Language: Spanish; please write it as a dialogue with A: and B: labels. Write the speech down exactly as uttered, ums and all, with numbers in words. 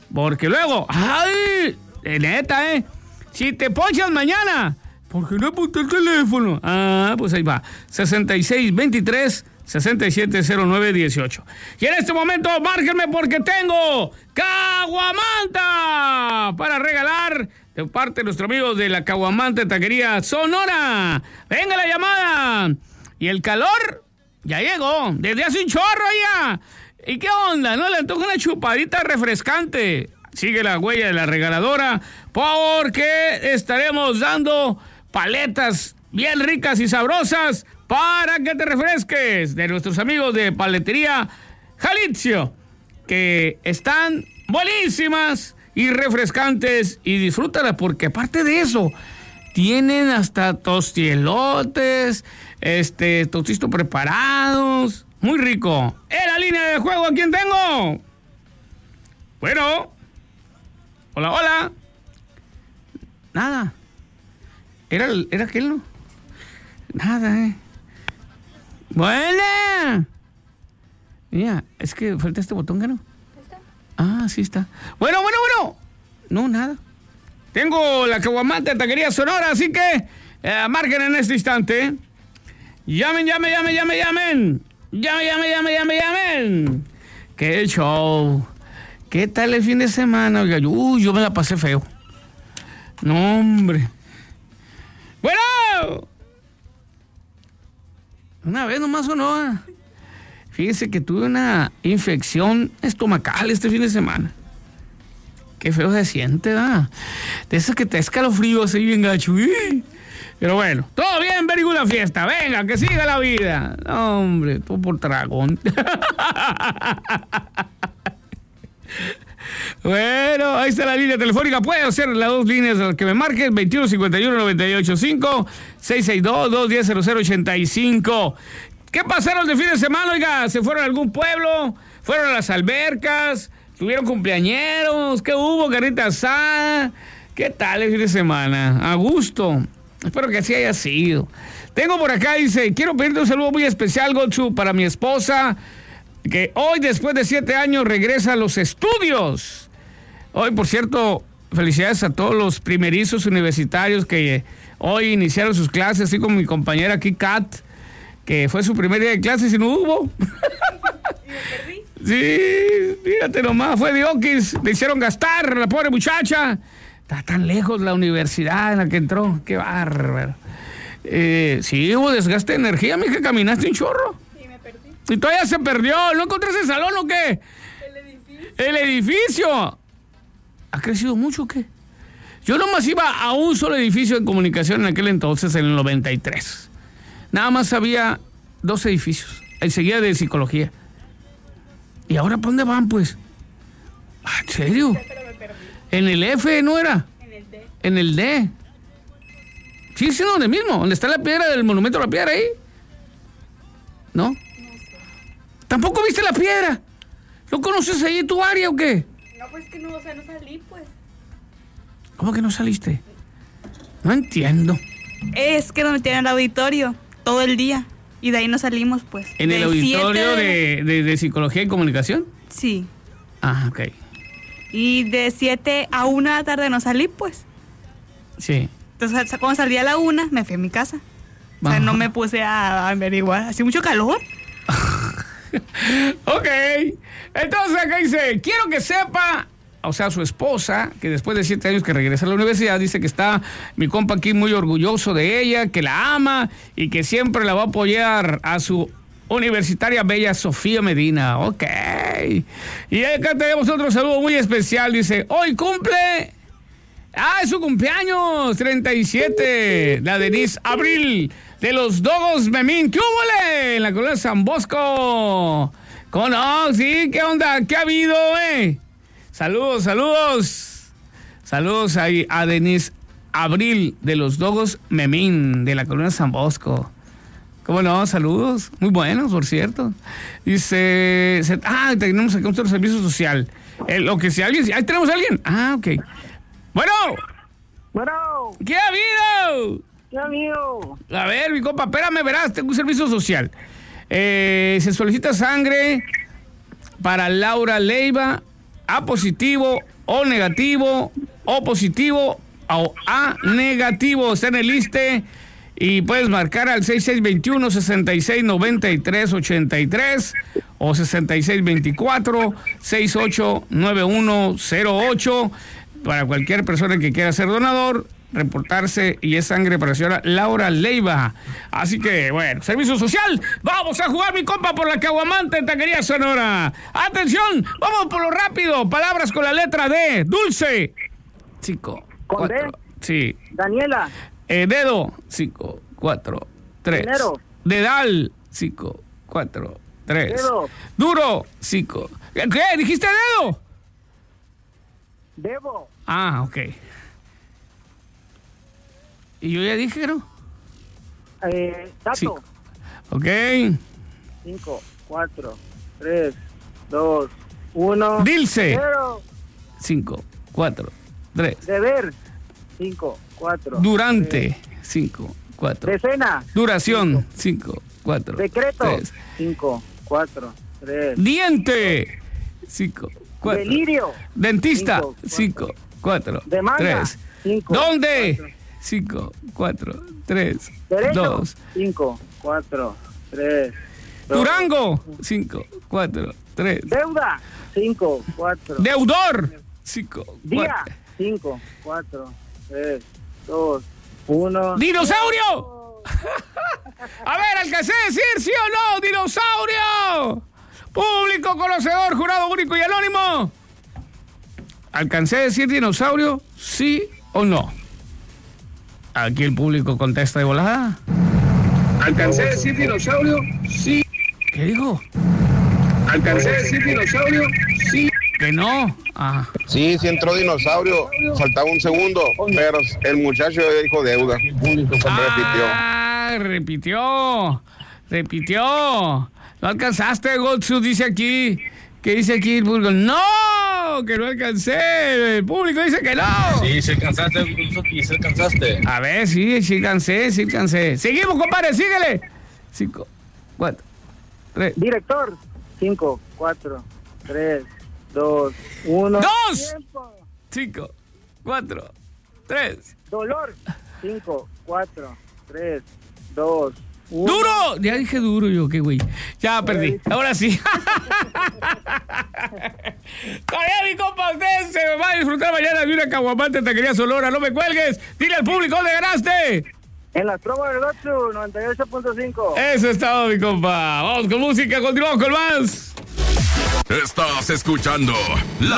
A: Porque luego, ¡ay! Neta, ¿eh? Si te ponchas mañana, ¿por qué no apunté el teléfono? Ah, pues ahí va. sesenta y seis veintitrés sesenta y siete cero nueve dieciocho. Y en este momento, márquenme porque tengo Caguamanta para regalar de parte de nuestros amigos de la Caguamanta Taquería Sonora. Venga la llamada. Y el calor ya llegó. Desde hace un chorro ya. ¿Y qué onda? ¿No le antoja una chupadita refrescante? Sigue la huella de la regaladora porque estaremos dando paletas bien ricas y sabrosas para que te refresques de nuestros amigos de Paletería Jalisco, que están buenísimas y refrescantes, y disfrútalas porque aparte de eso tienen hasta tostielotes, este, tostitos preparados, muy rico. En la línea de juego, ¿a quién tengo? Bueno, hola, hola. Nada. Era, era aquel, ¿no? Nada, eh. Buena. Mira, es que falta este botón, ¿qué no? ¿Está? Ah, sí está. Bueno, bueno, bueno. No, nada. Tengo la Caguamanta Taquería Sonora, así que eh, marquen en este instante. Llamen, llamen, llamen, llamen, llamen. Llamen, llamen, llamen, llamen, llamen. ¡Qué show! ¿Qué tal el fin de semana? Oiga, uy, yo me la pasé feo. No, hombre. Bueno. Una vez nomás o no. Fíjese que tuve una infección estomacal este fin de semana. Qué feo se siente, ¿verdad? De esas que te escalofrío así bien gacho. Pero bueno, todo bien, very good la fiesta. Venga, que siga la vida. No, hombre, todo por dragón. Bueno, ahí está la línea telefónica. Puede hacer las dos líneas a las que me marquen: veintiuno cincuenta y uno noventa y ocho cinco, seiscientos sesenta y dos, doscientos diez, cero cero ochenta y cinco. ¿Qué pasaron de fin de semana? Oiga, ¿se fueron a algún pueblo? ¿Fueron a las albercas? ¿Tuvieron cumpleañeros? ¿Qué hubo? ¿Carnita asada? ¿Qué tal el fin de semana? A gusto. Espero que así haya sido. Tengo por acá, dice, quiero pedirte un saludo muy especial, Gochu, para mi esposa, que hoy, después de siete años, regresa a los estudios. Hoy, por cierto, felicidades a todos los primerizos universitarios que hoy iniciaron sus clases, así como mi compañera aquí, Kat, que fue su primer día de clases y no hubo.
B: ¿Y me perdí?
A: Sí, fíjate nomás, fue de Oquis, le hicieron gastar la pobre muchacha. Está tan lejos la universidad en la que entró, qué bárbaro. Eh, sí, hubo desgaste de energía, mija, caminaste un chorro.
B: Sí, me perdí.
A: Y todavía se perdió, ¿no encontraste el salón o qué?
B: El edificio.
A: El edificio. ¿Ha crecido mucho o qué? Yo nomás iba a un solo edificio de comunicación en aquel entonces, en el noventa y tres. Nada más había dos edificios. Ahí seguía de psicología. ¿Y ahora para dónde van, pues? ¿En serio?
B: Sí, pero me perdí.
A: ¿En el F no era?
B: En el D.
A: En el D. Sí, sí, donde mismo. ¿Dónde está la piedra del monumento a la piedra ahí? ¿No?
B: No sé.
A: ¿Tampoco viste la piedra? ¿No conoces ahí tu área o qué?
B: No, pues que no, o sea, no salí, pues.
A: ¿Cómo que no saliste? No entiendo.
B: Es que nos metieron al auditorio todo el día. Y de ahí nos salimos, pues.
A: ¿En el
B: De
A: auditorio
B: siete...
A: de, de, de psicología y comunicación?
B: Sí.
A: Ah, ok.
B: Y de siete a una de la tarde no salí, pues.
A: Sí.
B: Entonces, cuando salí a la una, me fui a mi casa. O sea,
A: Ajá.
B: no me puse a averiguar. Hacía mucho calor.
A: Ok. Entonces acá dice, quiero que sepa, o sea, su esposa, que después de siete años que regresa a la universidad, dice que está mi compa aquí muy orgulloso de ella, que la ama y que siempre la va a apoyar a su universitaria bella Sofía Medina. Ok. Y acá tenemos otro saludo muy especial. Dice, hoy cumple... Ah, es su cumpleaños, treinta y siete, la Denise Abril, de los Dogos Memín. ¿Qué hubo, en la colonia San Bosco? ¿Cómo no? Sí, ¿qué onda? ¿Qué ha habido, eh? Saludos, saludos. Saludos ahí a Denise Abril, de los Dogos Memín, de la colonia San Bosco. ¿Cómo no? Saludos. Muy buenos, por cierto. Dice... Se, ah, tenemos aquí un servicio social. Eh, lo que si alguien... Ahí tenemos a alguien. Ah, ok. Bueno.
C: Bueno.
A: ¿Qué ha habido?
C: ¿Qué amigo?
A: A ver, mi compa, espérame, verás, tengo un servicio social. Eh, se solicita sangre para Laura Leiva, A positivo, O negativo, O positivo o A negativo. Está en el liste y puedes marcar al seis seis dos uno, seis seis nueve tres, ocho tres o seis seis dos cuatro, seis ocho nueve uno cero ocho para cualquier persona que quiera ser donador, reportarse, y es sangre para la señora Laura Leiva. Así que, bueno, servicio social. Vamos a jugar, mi compa, por la Caguamanta en Taquería Sonora. Atención, vamos por lo rápido. Palabras con la letra D. Dulce. Cinco,
C: ¿Con D?
A: cuatro. Sí.
C: Daniela.
A: Eh, dedo. Cinco, cuatro, tres.
C: Dinero.
A: Dedal. Cinco, cuatro, tres.
C: Dedo.
A: Duro. Cinco. ¿Qué? ¿Dijiste dedo?
C: Debo.
A: Ah, ok. Y yo ya dije, ¿no?
C: Eh, Tato.
A: Cinco. Ok.
C: Cinco, cuatro, tres, dos, uno.
A: Dilce.
C: Cero.
A: Cinco, cuatro, tres.
C: Deber. Cinco, cuatro.
A: Durante. Cinco, cuatro.
C: Decena.
A: Duración. Cinco, cuatro.
C: Decreto.
A: Tres.
C: Cinco, cuatro, tres.
A: Diente. Cinco, cuatro.
C: Delirio.
A: Dentista.
C: Cinco, cuatro.
A: Cinco, cuatro.
C: Demanda.
A: Tres.
C: Cinco,
A: ¿Dónde?
C: cuatro.
A: Cinco, cuatro, tres.
C: Derecho.
A: Dos.
C: Cinco, cuatro, tres. dos.
A: Durango. Cinco, cuatro, tres.
C: Deuda. Cinco, cuatro.
A: Deudor. Cinco,
C: Día.
A: cuatro.
C: Cinco, cuatro, tres, dos, uno.
A: ¡Dinosaurio! A ver, ¿alcancé a decir sí o no? ¡Dinosaurio! Público conocedor, jurado único y anónimo. ¿Alcancé a decir dinosaurio? ¿Sí o no? Aquí el público contesta de volada. ¿Alcancé a decir dinosaurio? Sí. ¿Qué dijo? ¿Alcancé a decir dinosaurio? Sí. ¿Que no? Ah.
D: Sí, sí entró dinosaurio, faltaba un segundo, pero el muchacho dijo deuda.
A: Ah, repitió. Repitió. No alcanzaste, Gotsu, dice aquí. ¿Qué dice aquí el público? ¡No! Que no alcancé. El público dice que no.
E: Sí, sí alcanzaste, sí sí alcanzaste.
A: A ver, sí, sí alcancé, sí alcancé. Seguimos, compadre, síguele. Cinco, cuatro, tres.
C: Director. Cinco, cuatro, tres, dos, uno.
A: ¡Dos!
C: Tiempo.
A: Cinco, cuatro, tres.
C: Dolor. Cinco, cuatro, tres, dos, uno.
A: ¡Duro! Ya dije duro yo, qué güey. Ya perdí. Ahora sí. Todavía mi compa, usted se va a disfrutar mañana de una Caguamanta en Taquería Sonora. No me cuelgues. Dile al público dónde ganaste.
C: En las pruebas del Gotsu, noventa y ocho punto cinco.
A: Eso es todo, mi compa. Vamos con música, continuamos con más.
F: Estás escuchando la